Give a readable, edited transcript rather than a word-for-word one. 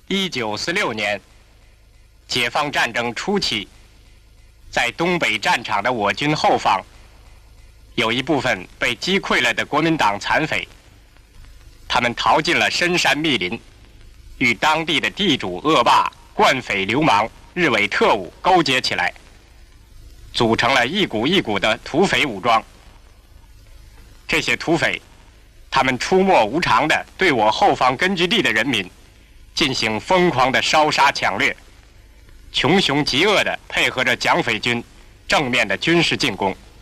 1946年，解放战争初期，在东北战场的我军后方，有一部分被击溃了的国民党残匪，他们逃进了深山密林，与当地的地主、恶霸、惯匪、流氓、日伪特务勾结起来，组成了一股一股的土匪武装。这些土匪，他们出没无常地对我后方根据地的人民进行疯狂的烧杀抢掠，穷凶极恶地配合着蒋匪军正面的军事进攻。